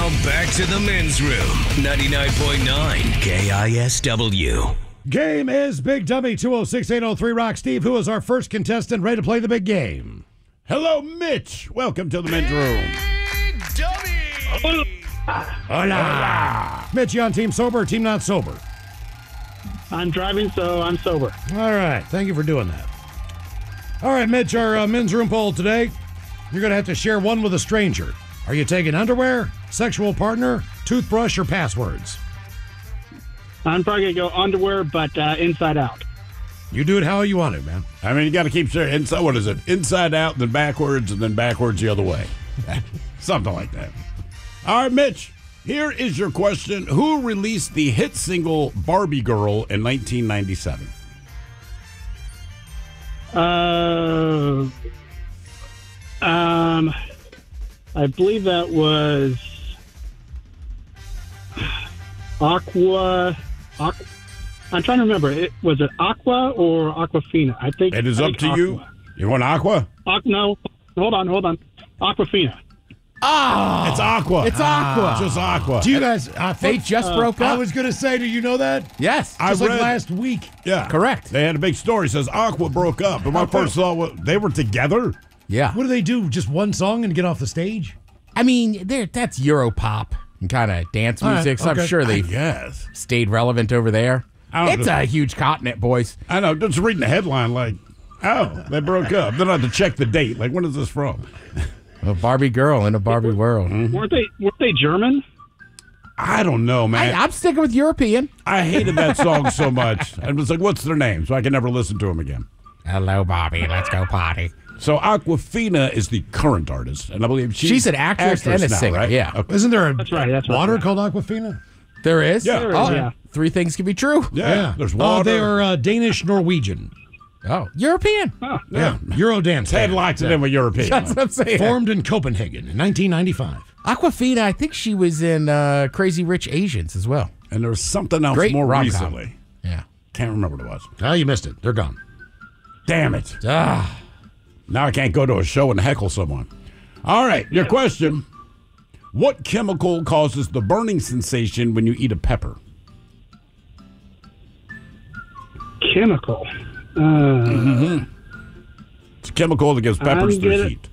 Now back to the men's room. 99.9 KISW. Game is Big Dummy 206-803 Rock. Steve, who is our first contestant ready to play the big game? Hello, Mitch. Welcome to the men's room. Big Dummy. Hola. Mitch, you on team sober or team not sober? I'm driving, so I'm sober. All right. Thank you for doing that. All right, Mitch, our men's room poll today. You're going to have to share one with a stranger. Are you taking underwear, sexual partner, toothbrush, or passwords? I'm probably going to go underwear, but inside out. You do it how you want to, man. I mean, you got to keep sharing. Inside, what is it? Inside out, then backwards, and then backwards the other way. Something like that. All right, Mitch, here is your question. Who released the hit single Barbie Girl in 1997? I believe that was Aqua. I'm trying to remember. Was it Aqua or Aquafina? I think It is up to you. You want Aqua? No, hold on. Aquafina. Ah, It's Aqua. It's Aqua. Just Aqua. do you guys? They just broke I up. was going to say, do you know that? Yes. Just I like read- last week. Yeah. Correct. They had a big story. It says Aqua broke up. But my first thought was they were together? Yeah. What do they do? Just one song and get off the stage? I mean, that's Europop and kind of dance All right, music, so okay. I'm sure they've Yes. stayed relevant over there. I don't It's know. a huge continent, boys. I know. Just reading the headline like, oh, they broke up. Then I had to check the date. Like, when is this from? A Barbie girl in a Barbie world. Weren't they German? I don't know, man. I'm sticking with European. I hated that song so much. I was like, what's their name? So I can never listen to them again. Hello, Barbie. Let's go party. So Aquafina is the current artist, and I believe She's an actress and a now, singer, right? yeah. Okay. Isn't there a That's right. water called Aquafina? There is? Yeah. There is, Oh, yeah. Three things can be true. Yeah. There's water. They are Danish Norwegian. Oh, European. Yeah. Eurodance. Ted band. likes it in with European. That's what I'm saying. Formed in Copenhagen in 1995. Aquafina, I think she was in Crazy Rich Asians as well. And there was something else Great more rom-com. recently. Yeah. Can't remember what it was. Ah, you missed it. They're gone. Damn it. Ah. Now I can't go to a show and heckle someone. All right, your question. What chemical causes the burning sensation when you eat a pepper? Chemical. It's a chemical that gives peppers I'm their gonna- heat.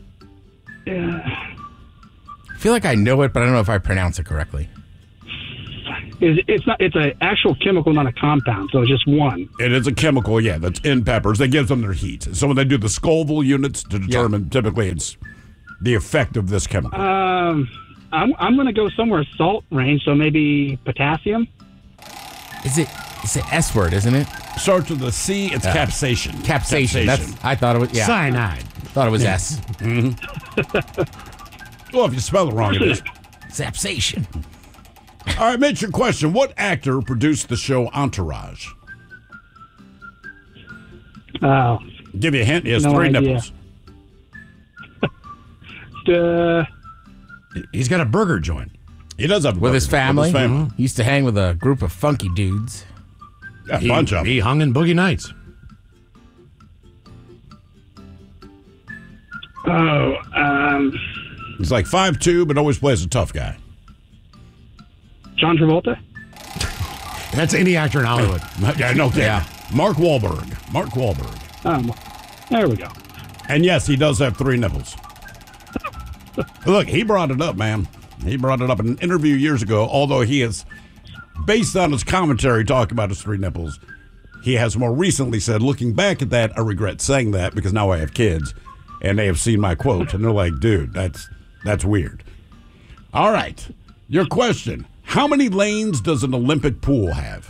I feel like I know it, but I don't know if I pronounce it correctly. It's not. It's an actual chemical, not a compound. So it's just one. It is a chemical, yeah, that's in peppers that gives them their heat. So when they do the Scoville units to determine, typically it's the effect of this chemical. I'm going to go somewhere salt range. So maybe potassium. It's an S word, isn't it? Starts with a C, it's capsation. Capsation. I thought it was, yeah. Cyanide. Thought it was S. Well, if you spell it wrong, it is. Sapsation. All right, Mitch, your question. What actor produced the show Entourage? Oh. Give you a hint. He has No three idea. nipples. He's got a burger joint. He does have a With his burger family. With his family. He used to hang with a group of funky dudes. Yeah, a bunch of them. He hung in Boogie Nights. He's like 5'2", but always plays a tough guy. John Travolta. That's any actor in Hollywood. Yeah, no kidding. Yeah. Mark Wahlberg. Mark Wahlberg. There we go. And yes, he does have three nipples. Look, he brought it up, man. He brought it up in an interview years ago, although he is, based on his commentary talking about his three nipples, he has more recently said, looking back at that, I regret saying that because now I have kids, and they have seen my quote, and they're like, dude, that's weird. All right, your question. How many lanes does an Olympic pool have?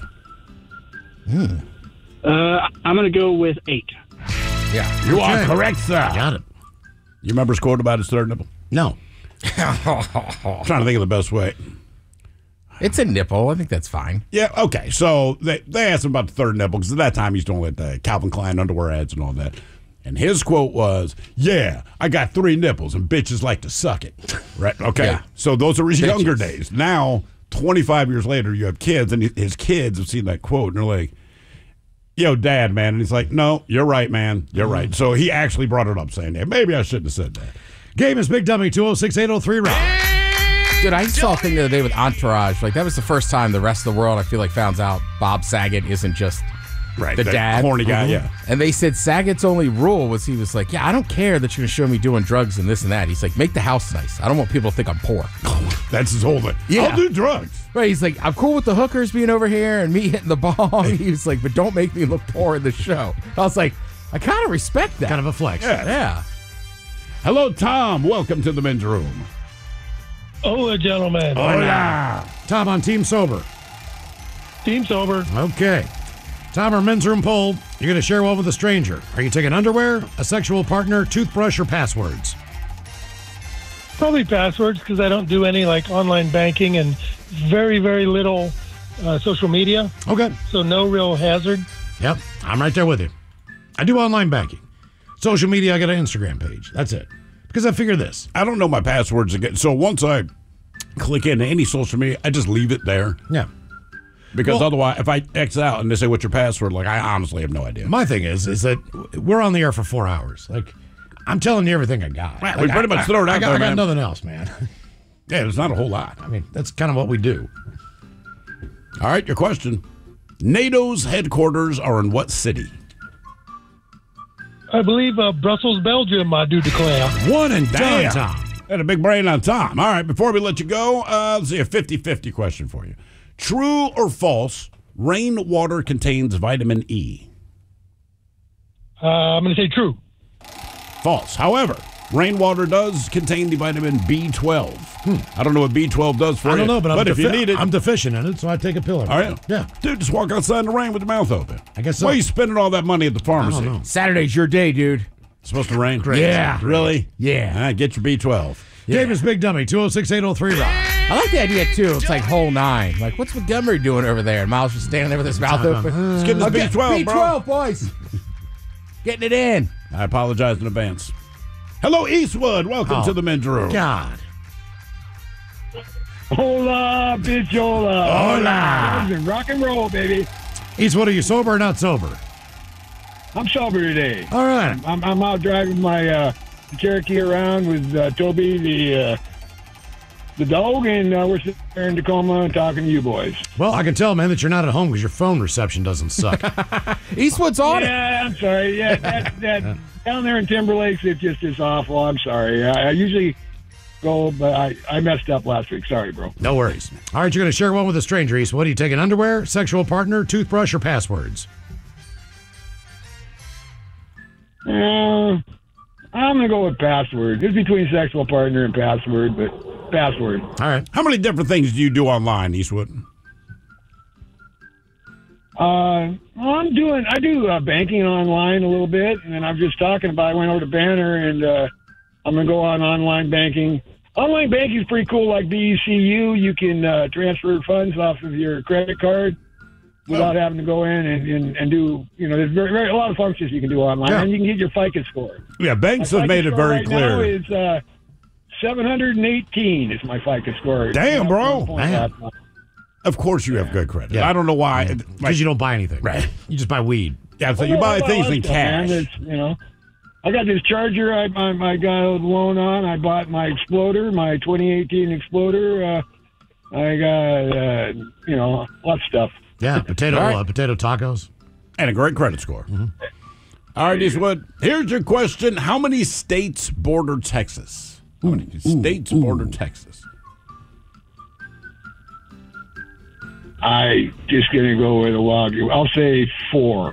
I'm going to go with 8. Yeah. You are correct, sir. Got it. You remember his quote about his third nipple? No. I'm trying to think of the best way. It's a nipple. I think that's fine. Yeah, okay. So they asked him about the third nipple because at that time he's doing like the Calvin Klein underwear ads and all that. And his quote was, yeah, I got 3 nipples and bitches like to suck it. Right? Okay. Yeah. So those are his Bitches. younger days. Now, 25 years later, you have kids and his kids have seen that quote and they're like, yo, Dad, man. And he's like, no, you're right, man. You're right. So he actually brought it up saying, yeah, maybe I shouldn't have said that. Game is Big Dummy 206-803 Rock. Dude, I saw a thing the other day with Entourage. Like, that was the first time the rest of the world, I feel like, found out Bob Saget isn't just the that dad. horny guy, yeah. And they said Saget's only rule was he was like, yeah, I don't care that you're going to show me doing drugs and this and that. He's like, make the house nice. I don't want people to think I'm poor. That's his whole thing. Yeah. I'll do drugs. Right, he's like, I'm cool with the hookers being over here and me hitting the bong. He was like, but don't make me look poor in the show. I was like, I kind of respect that. Kind of a flex. Yeah. Hello, Tom. Welcome to the men's room. Hola, gentlemen. Hola. Tom on Team Sober. Team sober. Okay. Tom, our men's room poll. You're going to share one with a stranger. Are you taking underwear, a sexual partner, toothbrush, or passwords? Probably passwords because I don't do any like online banking and very, very little social media. Okay. So no real hazard. Yep. I'm right there with you. I do online banking. Social media, I got an Instagram page. That's it. Because I figure this. I don't know my passwords again. So once I click into any social media, I just leave it there. Yeah. Because Well- otherwise, if I X out and they say, what's your password? Like, I honestly have no idea. My thing is that we're on the air for 4 hours. Like, I'm telling you everything I got. Right, Like, we pretty much throw it out I got, there, I got man. nothing else, man. Yeah, there's not a whole lot. I mean, that's kind of what we do. All right, your question. NATO's headquarters are in what city? I believe Brussels, Belgium, I do declare. One and done, Damn. Tom. Had a big brain on Tom. All right, before we let you go, let's see a 50-50 question for you. True or false, rainwater contains vitamin E? I'm going to say true. False. However, rainwater does contain the vitamin B12. I don't know what B12 does for you. I don't know, but if you need it, I'm deficient in it, so I take a pill every all day. right. Yeah. Dude, just walk outside in the rain with your mouth open. I guess so. Why are you spending all that money at the I pharmacy? don't know. Saturday's your day, dude. It's supposed to rain? Great. Yeah. Really? Yeah. All right, get your B12. Davis Big Dummy, 206-803-ROCK. I like the idea, too. It's like hole 9. Like, what's Montgomery doing over there? And Miles just standing there with his mouth open. Let's get this B12, bro. B12, boys. Getting it in. I apologize in advance. Hello, Eastwood. Welcome to the men's room. God. Hola, bitchola. Hola. Rock and roll, baby. Eastwood, are you sober or not sober? I'm sober today. All right. I'm out driving my Cherokee around with Toby, the dog, and we're sitting there in Tacoma and talking to you boys. Well, I can tell, man, that you're not at home because your phone reception doesn't suck. Eastwood's on it. Yeah, I'm sorry. Yeah, that down there in Timber Lakes, it just is awful. I'm sorry. I usually go, but I messed up last week. Sorry, bro. No worries. All right, you're going to share one with a stranger, Eastwood. Are you taking underwear, sexual partner, toothbrush, or passwords? I'm gonna go with password. It's between sexual partner and password, but password. All right. How many different things do you do online, Eastwood? I do banking online a little bit, and then I'm just talking about. I went over to Banner, and I'm gonna go on online banking. Online banking is pretty cool. Like BECU, you can transfer funds off of your credit card without having to go in and do. You know, there's a lot of functions you can do online, Yeah. and you can get your FICA score. Yeah, banks My have made FICA it score very right clear. Now is 718 is my FICA score. Damn, bro. Man. Of course you have good credit. Yeah. I don't know why. Because you don't buy anything. Right. You just buy weed. Yeah, so you buy things in cash. You know, I got this Charger I got a loan on. I bought my Exploder, my 2018 Exploder. I got, lots of stuff. Yeah, potato All right. potato tacos. And a great credit score. All right, Eastwood. Here's your question. How many states border Texas? How many states border Texas? I just gonna go with a log. I'll say 4.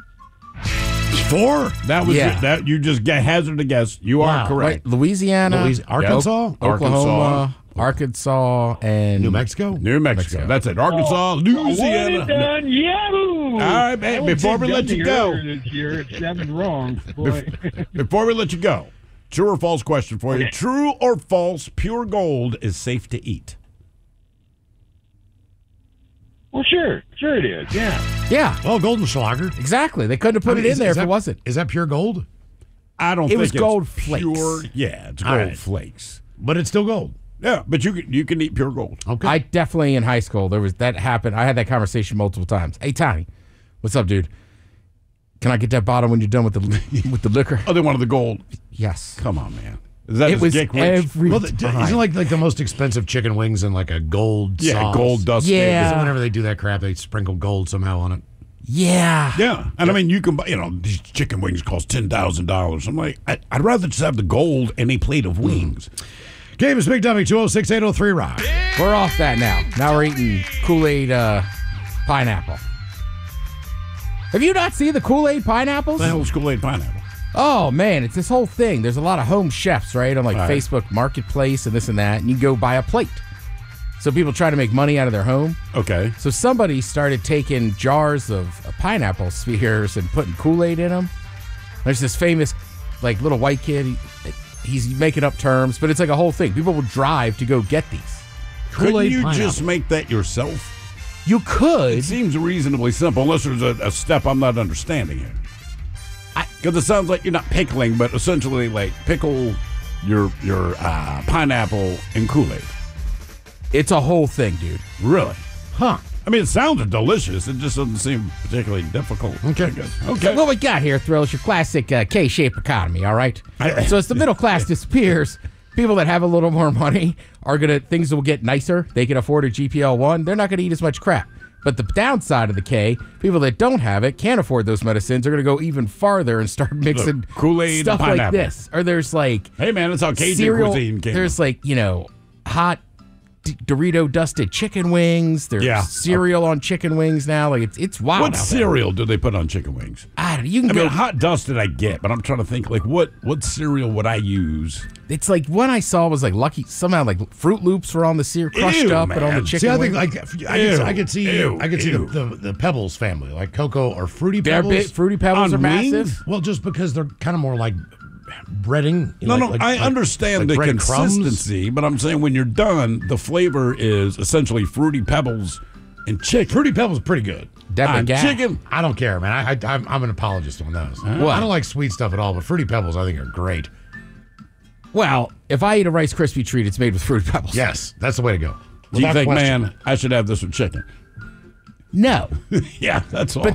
4? That was Yeah. that. You just hazard a guess. You Wow. are correct. Right, Louisiana, Arkansas? Oklahoma, Arkansas, and New Mexico? New Mexico. That's it. Arkansas, Louisiana. One and done. Yahoo! All right, man, before we let you go. This year, it's 7 wrong. Boy. Before we let you go, true or false question for you. True or false, pure gold is safe to eat? Well, sure it is. Yeah. yeah, Oh, Goldenschlager. exactly. They couldn't have put I mean, it in there if that, it wasn't. Is that pure gold? I don't It think was it's gold flakes. pure. Yeah, it's All gold right. flakes. But it's still gold. Yeah, but you can eat pure gold. Okay. I definitely in high school that happened. I had that conversation multiple times. Hey, Tony, what's up, dude? Can I get that bottle when you're done with the with the liquor? Oh, they wanted the gold. Yes. Come on, man. Is that It his was dick rich? every Well, time. isn't like the most expensive chicken wings in like a gold Yeah, sauce? gold dust. Yeah. So whenever they do that crap, they sprinkle gold somehow on it. Yeah. Yeah, and I mean, you can buy, these chicken wings cost $10,000. I'm like, I'd rather just have the gold and a plate of wings. Game is Big Dummy 206-803 Rock. We're off that now. Now we're eating Kool-Aid pineapple. Have you not seen the Kool-Aid pineapples? The hell's Kool-Aid pineapple? Oh, man, it's this whole thing. There's a lot of home chefs, right, on like Right. Facebook Marketplace and this and that, and you go buy a plate. So people try to make money out of their home. Okay. So somebody started taking jars of pineapple spheres and putting Kool-Aid in them. There's this famous, like, little white kid. He's making up terms, but it's like a whole thing. People will drive to go get these. Couldn't Kool-Aid you pineapple. just make that yourself? You could. It seems reasonably simple, unless there's a step I'm not understanding here. Because it sounds like you're not pickling, but essentially like pickle your pineapple in Kool-Aid. It's a whole thing, dude. Really? Huh. I mean, it sounds delicious. It just doesn't seem particularly difficult. Okay. I guess. So Okay. what we got here, Thrill, is your classic K-shaped economy, all right? So as the middle class disappears, people that have a little more money are things will get nicer. They can afford a GPL-1. They're not going to eat as much crap. But the downside of the K, people that don't have it, can't afford those medicines, are going to go even farther and start mixing Kool-Aid stuff and like pineapple. this. Or there's like Hey, man, that's how Cajun cereal. cuisine came. There's like, hot Dorito dusted chicken wings. There's Yeah. cereal on chicken wings now. Like it's wild. What out there. cereal do they put on chicken wings? I don't know. You can I go. mean, hot dusted I get, but I'm trying to think like what cereal would I use? It's like one I saw was like Lucky. Somehow like Fruit Loops were on the cereal, crushed Ew, up, and on the man. chicken. See, I think wing. like I could see Ew. the Pebbles family, like Cocoa or Fruity They're Pebbles. Fruity Pebbles On are massive. wings? Well, just because they're kind of more like breading. I understand the bread crumbs. consistency, but I'm saying when you're done, the flavor is essentially Fruity Pebbles and chicken. Fruity Pebbles is pretty good. Definitely gas. Chicken. I don't care, man. I'm an apologist on those. What? I don't like sweet stuff at all, but Fruity Pebbles I think are great. Well, if I eat a Rice Krispie treat, it's made with Fruity Pebbles. Yes, that's the way to go. Do you Without think, question. man, I should have this with chicken? No, Yeah, that's all. but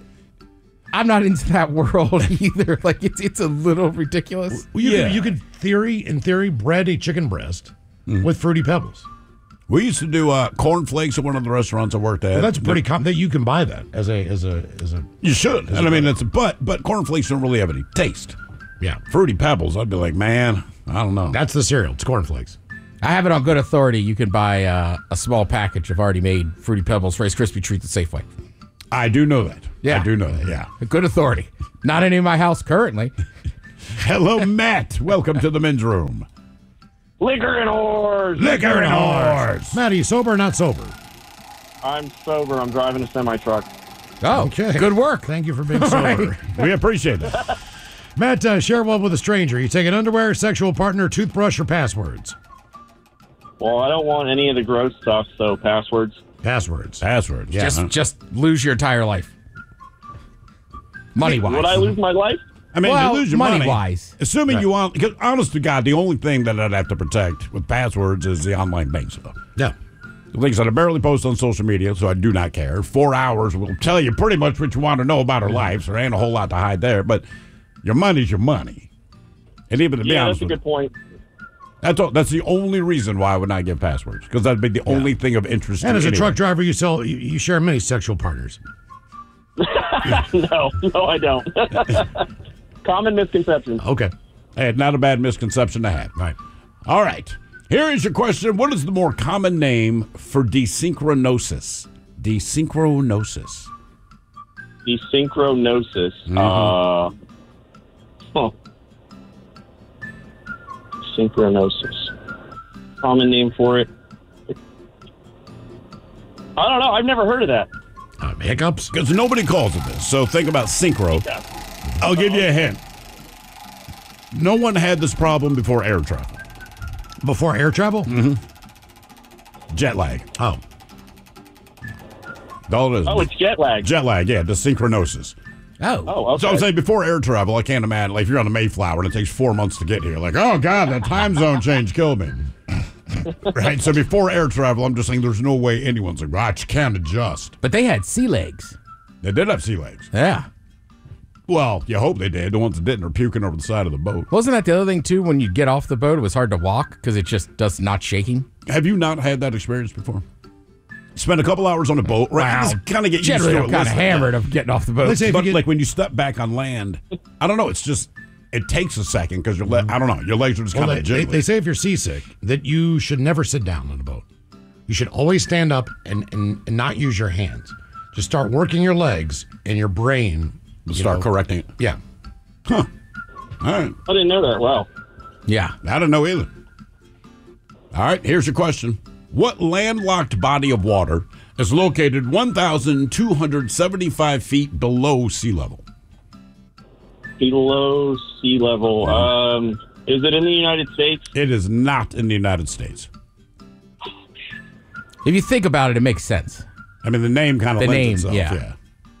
I'm not into that world either. Like it's a little ridiculous. Well, you could in theory, bread a chicken breast with Fruity Pebbles. We used to do cornflakes at one of the restaurants I worked at. Well, that's pretty common. That you can buy that as a. You should. And I mean, but cornflakes don't really have any taste. Yeah, Fruity Pebbles, I'd be like, man, I don't know. that's the cereal. It's cornflakes. I have it on good authority. You can buy a small package of already made Fruity Pebbles Rice Krispie treats at Safeway. I do know that. Yeah. I do know that. Yeah. Good authority. Not any in my house currently. Hello, Matt. Welcome to the men's room. Liquor and whores. Liquor and whores. Matt, are you sober or not sober? I'm sober. I'm driving a semi truck. Oh, Okay. good work. Thank you for being sober. We appreciate that. Matt, share one with a stranger. You taking underwear, sexual partner, toothbrush, or passwords? Well, I don't want any of the gross stuff, so passwords. Passwords. Passwords. Yeah. Just lose your entire life. Money wise. Would I lose my life? I mean, Well, you lose your money. money-wise. Assuming you want, because honest to God, the only thing that I'd have to protect with passwords is the online bank stuff. Yeah. The things that I barely post on social media, so I do not care. 4 hours will tell you pretty much what you want to know about our life, so there ain't a whole lot to hide there. But your money's your money. And even to be Yeah, honest that's a with good point. that's the only reason why I would not give passwords, because that'd be the only thing of interest. And as a anyway. truck driver, you share many sexual partners. No, I don't. Common misconception. Okay. Hey, not a bad misconception to have. Right. All right. Here is your question. What is the more common name for desynchronosis? Desynchronosis. Desynchronisis. Synchronosis. Common name for it. I don't know. I've never heard of that. Hiccups? Because nobody calls it this, so think about synchro. I'll give you a hint. No one had this problem before air travel. Before air travel? Jet lag. Oh. All it is. Oh, it's jet lag. Jet lag, yeah, desynchronosis. Oh. Oh, okay. So I'm saying before air travel, I can't imagine, like if you're on the Mayflower and it takes 4 months to get here, like, oh God, that time zone change killed me. Right? So before air travel, I'm just saying there's no way anyone's like, I can't adjust. But they had sea legs. They did have sea legs. Yeah. Well, you hope they did. The ones that didn't are puking over the side of the boat. Wasn't that the other thing, too, when you get off the boat, it was hard to walk because it just does not shaking? Have you not had that experience before? Spend a couple hours on a boat, right? Wow. Kind of get used Generally, to it. I'm kind of hammered of getting off the boat. But like when you step back on land, I don't know. It's just it takes a second because I don't know. Your legs are just kind of jiggling. They say if you're seasick that you should never sit down on a boat. You should always stand up and not use your hands. Just start working your legs and your brain. Start correcting it. Yeah. Huh. All right. I didn't know that. Wow. Yeah. I didn't know either. All right. Here's your question. What landlocked body of water is located 1,275 feet below sea level? Below sea level. Is it in the United States? It is not in the United States. If you think about it, it makes sense. I mean, the name kind of lends itself. Yeah.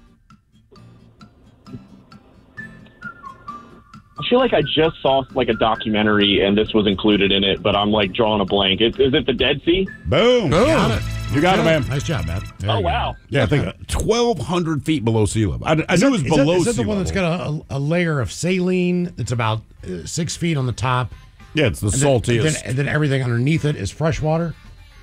I feel like I just saw like a documentary and this was included in it, but I'm like drawing a blank. Is it the Dead Sea? Boom. Got it. You got it, man. Nice job, man. Oh, wow. Yeah, I think 1,200 feet below sea level. I knew it was below Is that sea the one level. that's got a layer of saline that's about 6 feet on the top? Yeah, it's the And saltiest. and then everything underneath it is fresh water?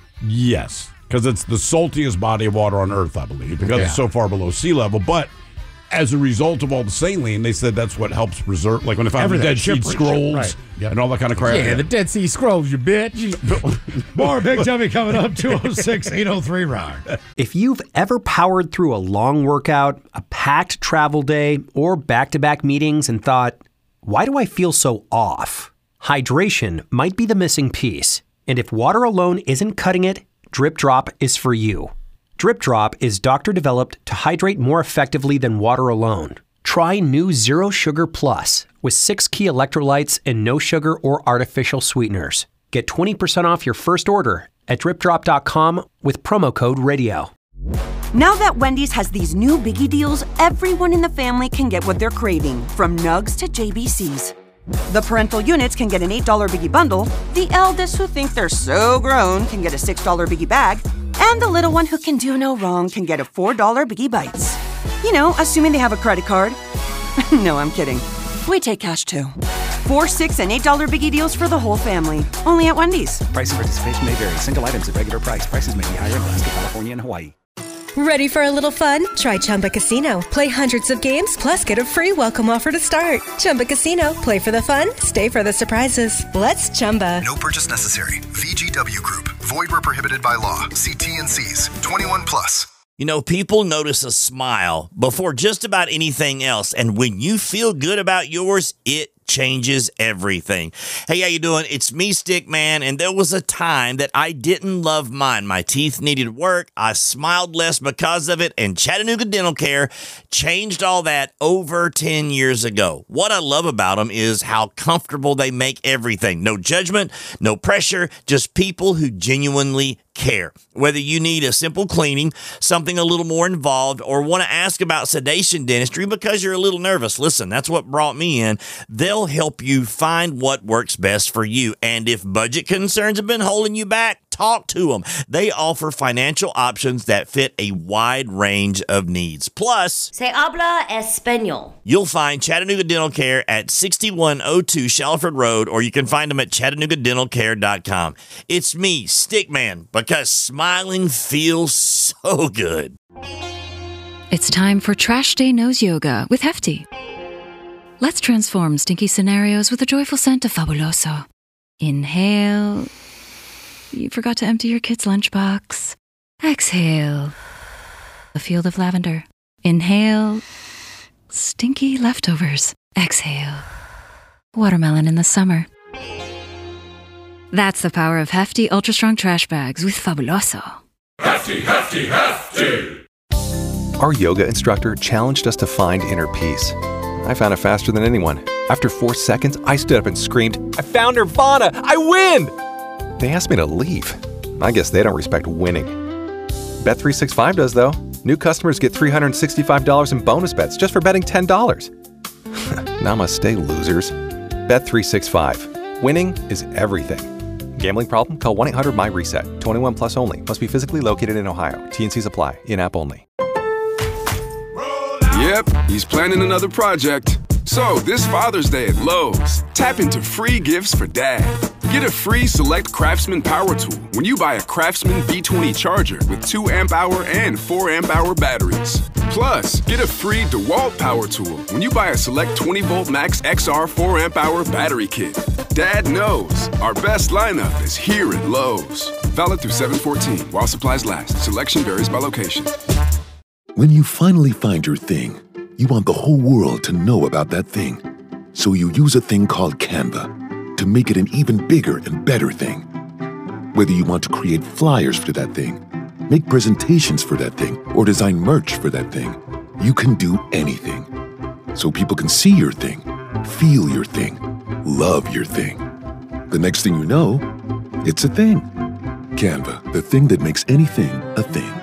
Yes, because it's the saltiest body of water on Earth, I believe, because it's so far below sea level. But as a result of all the saline, they said that's what helps preserve, like when they found the Dead Sea Scrolls right. and all that kind of crap. Yeah, the Dead Sea Scrolls, you bitch. More Big Dummy coming up, 206-803-ROCK. If you've ever powered through a long workout, a packed travel day, or back-to-back meetings and thought, why do I feel so off? Hydration might be the missing piece. And if water alone isn't cutting it, Drip Drop is for you. Drip Drop is doctor-developed to hydrate more effectively than water alone. Try new Zero Sugar Plus with 6 key electrolytes and no sugar or artificial sweeteners. Get 20% off your first order at dripdrop.com with promo code RADIO. Now that Wendy's has these new biggie deals, everyone in the family can get what they're craving, from nugs to JBCs. The parental units can get an $8 biggie bundle, the eldest who think they're so grown can get a $6 biggie bag, and the little one who can do no wrong can get a $4 biggie bites. You know, assuming they have a credit card. No, I'm kidding. We take cash too. 4, 6, and $8 biggie deals for the whole family. Only at Wendy's. Price and participation may vary. Single items at regular price. Prices may be higher in Alaska, California, and Hawaii. Ready for a little fun? Try Chumba Casino. Play hundreds of games, plus get a free welcome offer to start. Chumba Casino. Play for the fun, stay for the surprises. Let's Chumba. No purchase necessary. VGW Group. Void where prohibited by law. See T&Cs. 21 plus. You know, people notice a smile before just about anything else. And when you feel good about yours, it changes everything. Hey, how you doing? It's me, Stickman, and there was a time that I didn't love mine. My teeth needed work. I smiled less because of it, and Chattanooga Dental Care changed all that over 10 years ago. What I love about them is how comfortable they make everything. No judgment, no pressure, just people who genuinely care. Whether you need a simple cleaning, something a little more involved, or want to ask about sedation dentistry because you're a little nervous, listen, that's what brought me in. They'll help you find what works best for you. And if budget concerns have been holding you back, talk to them. They offer financial options that fit a wide range of needs. Plus, Se habla español. You'll find Chattanooga Dental Care at 6102 Shalford Road, or you can find them at ChattanoogaDentalCare.com. It's me, Stickman, because smiling feels so good. It's time for Trash Day Nose Yoga with Hefty. Let's transform stinky scenarios with a joyful scent of Fabuloso. Inhale. You forgot to empty your kid's lunchbox. Exhale. A field of lavender. Inhale. Stinky leftovers. Exhale. Watermelon in the summer. That's the power of Hefty Ultra Strong Trash Bags with Fabuloso. Hefty, Hefty, Hefty! Our yoga instructor challenged us to find inner peace. I found it faster than anyone. After 4 seconds, I stood up and screamed, I found Nirvana! I win! They asked me to leave. I guess they don't respect winning. Bet365 does, though. New customers get $365 in bonus bets just for betting $10. Namaste, losers. Bet365. Winning is everything. Gambling problem? Call 1-800-MY-RESET. 21 plus only. Must be physically located in Ohio. T&Cs apply. In-app only. Yep, he's planning another project. So, this Father's Day at Lowe's, tap into free gifts for Dad. Get a free Select Craftsman power tool when you buy a Craftsman B20 charger with 2 amp-hour and 4 amp-hour batteries. Plus, get a free DeWalt power tool when you buy a Select 20-volt Max XR 4 amp-hour battery kit. Dad knows our best lineup is here at Lowe's. Valid through 7/14 while supplies last. Selection varies by location. When you finally find your thing, you want the whole world to know about that thing. So you use a thing called Canva to make it an even bigger and better thing. Whether you want to create flyers for that thing, make presentations for that thing, or design merch for that thing, you can do anything. So people can see your thing, feel your thing, love your thing. The next thing you know, it's a thing. Canva, the thing that makes anything a thing.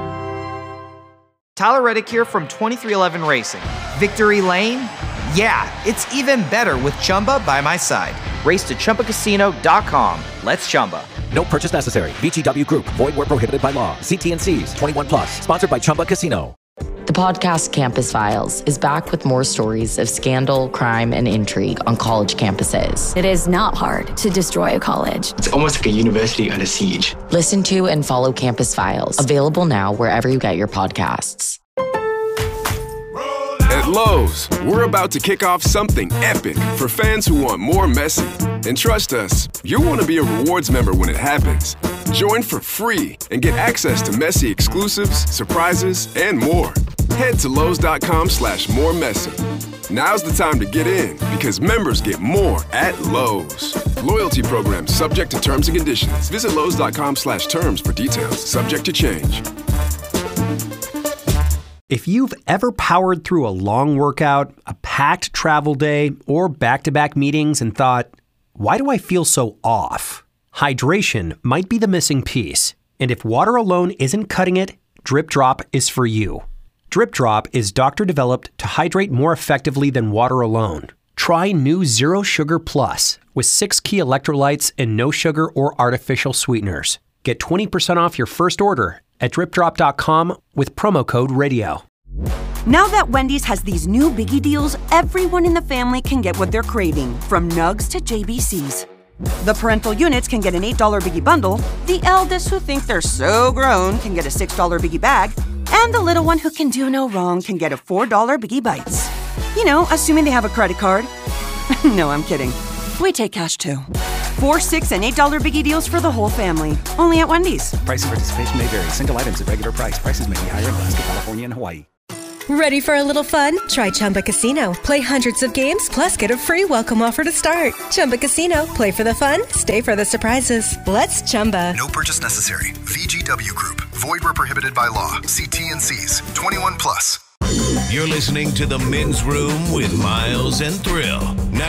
Tyler Reddick here from 2311 Racing. Victory Lane? Yeah, it's even better with Chumba by my side. Race to ChumbaCasino.com. Let's Chumba. No purchase necessary. VGW Group. Void where prohibited by law. See T&Cs. 21 plus. Sponsored by Chumba Casino. The podcast Campus Files is back with more stories of scandal, crime, and intrigue on college campuses. It is not hard to destroy a college. It's almost like a university under siege. Listen to and follow Campus Files. Available now wherever you get your podcasts. At Lowe's, we're about to kick off something epic for fans who want more Messi. And trust us, you'll want to be a rewards member when it happens. Join for free and get access to Messi exclusives, surprises, and more. Head to Lowe's.com/moremessy. Now's the time to get in because members get more at Lowe's. Loyalty program subject to terms and conditions. Visit Lowe's.com/terms for details. Subject to change. If you've ever powered through a long workout, a packed travel day, or back-to-back meetings and thought, why do I feel so off? Hydration might be the missing piece. And if water alone isn't cutting it, Drip Drop is for you. Drip Drop is doctor-developed to hydrate more effectively than water alone. Try new Zero Sugar Plus with 6 key electrolytes and no sugar or artificial sweeteners. Get 20% off your first order at dripdrop.com with promo code RADIO. Now that Wendy's has these new biggie deals, everyone in the family can get what they're craving, from nugs to JBCs. The parental units can get an $8 biggie bundle, the eldest who think they're so grown can get a $6 biggie bag, and the little one who can do no wrong can get a $4 biggie bites. You know, assuming they have a credit card. No, I'm kidding. We take cash too. 4, $6, and $8 biggie deals for the whole family. Only at Wendy's. Price and participation may vary. Single items at regular price. Prices may be higher in Alaska, California, and Hawaii. Ready for a little fun? Try Chumba Casino. Play hundreds of games, plus get a free welcome offer to start. Chumba Casino. Play for the fun, stay for the surprises. Let's Chumba. No purchase necessary. VGW Group. Void where prohibited by law. See T&Cs. 21 plus. You're listening to The Men's Room with Miles and Thrill.